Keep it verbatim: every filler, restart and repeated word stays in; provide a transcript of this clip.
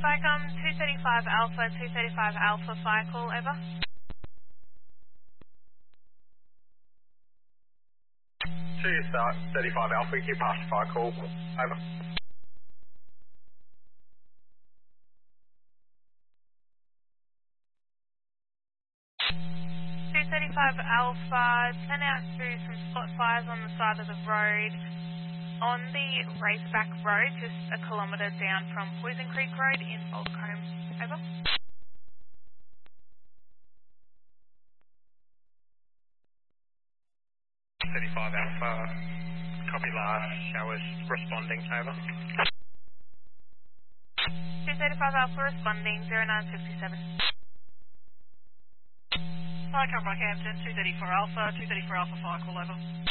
Cycom two thirty-five Alpha, two thirty-five Alpha, fire call, over. two thirty-five Alpha, you passed fire call, over. two thirty-five Alpha, ten out through some spot fires on the side of the road. On the Raceback Road, just a kilometre down from Poison Creek Road in Oldcombe. Over. thirty-five Alpha, copy last, showers responding, over. two thirty-five Alpha responding, zero nine fifty-seven. Cycom Rockhampton, two thirty-four Alpha, two thirty-four Alpha, fire call, over.